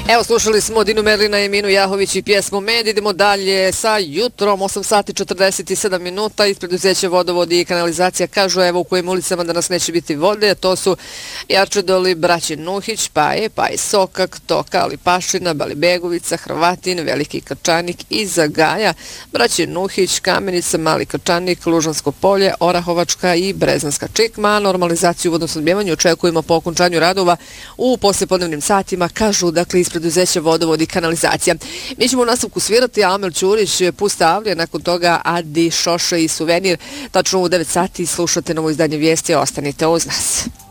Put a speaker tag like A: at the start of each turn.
A: Evo, slušali smo Dinu Merlina i Eminu Jahović i pjesmu Med. Idemo dalje sa jutrom, 8 sati 47 minuta. Iz preduzeća Vodovod i kanalizacija kažu evo u kojim ulicama danas neće biti vode. To su Jarčedoli, Braće Nuhić, Paje, Sokak, Toka, Lipašina, Balibegovica, Hrvatin, Veliki Krčanik i Zagaja, Braće Nuhić, Kamenica, Mali Krčanik, Lužansko polje, Orahovačka i Brezanska Čikma. Normalizaciju u vodosnabdevanju očekujemo po okončanju radova u poslijepodnevnim satima, kažu dakle iz preduzeća Vodovod i kanalizacija. Mi ćemo u nastavku svirati Amel Ćurić, Pusta Avlija, nakon toga Adi, Šoše i Suvenir. Tačno u 9 sati slušate novo izdanje vijesti, ostanite uz nas.